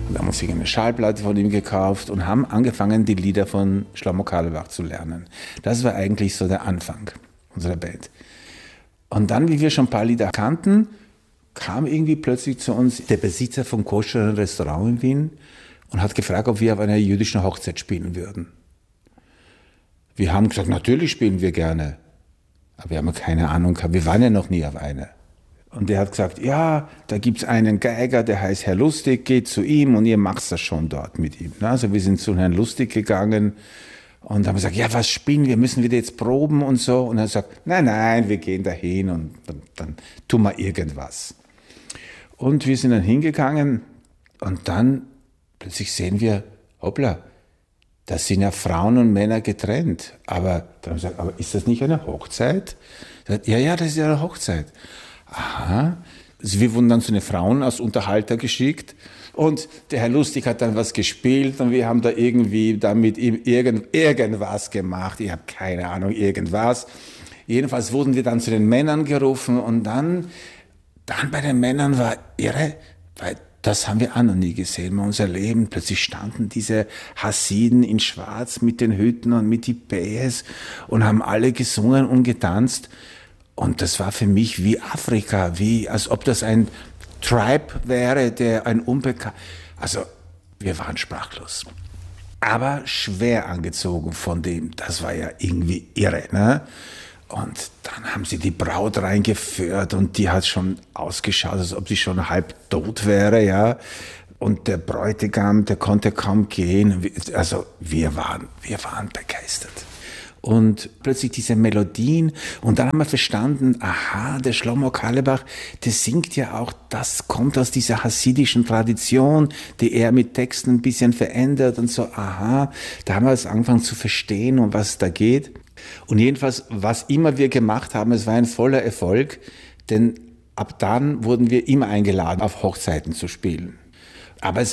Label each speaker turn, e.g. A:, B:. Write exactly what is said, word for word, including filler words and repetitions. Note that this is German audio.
A: Wir haben uns eine Schallplatte von ihm gekauft und haben angefangen, die Lieder von Schlomo Carlebach zu lernen. Das war eigentlich so der Anfang unserer Band. Und dann, wie wir schon ein paar Lieder kannten, kam irgendwie plötzlich zu uns der Besitzer vom koscheren Restaurant in Wien und hat gefragt, ob wir auf einer jüdischen Hochzeit spielen würden. Wir haben gesagt, natürlich spielen wir gerne. Aber wir haben keine Ahnung gehabt, wir waren ja noch nie auf einer. Und der hat gesagt, ja, da gibt's einen Geiger, der heißt Herr Lustig, geht zu ihm und ihr macht das schon dort mit ihm. Also wir sind zu Herrn Lustig gegangen und haben gesagt, ja, was spielen wir, müssen wir jetzt proben und so. Und er sagt, nein, nein, wir gehen dahin und dann, dann tun wir irgendwas. Und wir sind dann hingegangen und dann plötzlich sehen wir, hoppla, das sind ja Frauen und Männer getrennt. Aber dann haben wir gesagt, aber ist das nicht eine Hochzeit? Sagt, ja, ja, das ist ja eine Hochzeit. Aha. Also wir wurden dann zu den Frauen als Unterhalter geschickt und der Herr Lustig hat dann was gespielt und wir haben da irgendwie da mit ihm irgend, irgendwas gemacht. Ich habe keine Ahnung, irgendwas. Jedenfalls wurden wir dann zu den Männern gerufen und dann, dann bei den Männern war irre, weil das haben wir auch noch nie gesehen in unser Leben. Plötzlich standen diese Hassiden in Schwarz mit den Hüten und mit die Bäs und haben alle gesungen und getanzt. Und das war für mich wie Afrika, wie als ob das ein Tribe wäre, der ein unbekannt. Also wir waren sprachlos, aber schwer angezogen von dem. Das war ja irgendwie irre, ne? Und dann haben sie die Braut reingeführt und die hat schon ausgeschaut, als ob sie schon halb tot wäre, ja. Und der Bräutigam, der konnte kaum gehen. Also wir waren, wir waren begeistert. Und plötzlich diese Melodien und dann haben wir verstanden, aha, der Schlomo Carlebach, der singt ja auch, das kommt aus dieser hassidischen Tradition, die er mit Texten ein bisschen verändert und so, aha, da haben wir es angefangen zu verstehen, um was es da geht. Und jedenfalls, was immer wir gemacht haben, es war ein voller Erfolg, denn ab dann wurden wir immer eingeladen, auf Hochzeiten zu spielen. Aber es